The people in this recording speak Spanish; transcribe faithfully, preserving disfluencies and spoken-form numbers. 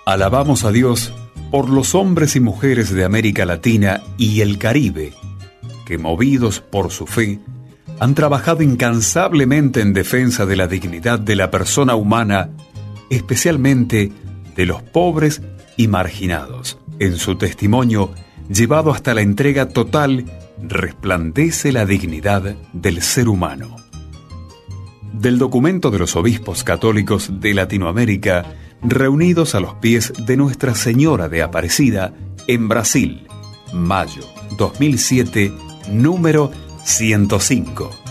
Alabamos a Dios por los hombres y mujeres de América Latina y el Caribe, que movidos por su fe, han trabajado incansablemente en defensa de la dignidad de la persona humana, especialmente de los pobres y marginados. En su testimonio, llevado hasta la entrega total, resplandece la dignidad del ser humano. Del documento de los obispos católicos de Latinoamérica, reunidos a los pies de Nuestra Señora de Aparecida, en Brasil, mayo dos mil siete, número ciento cinco.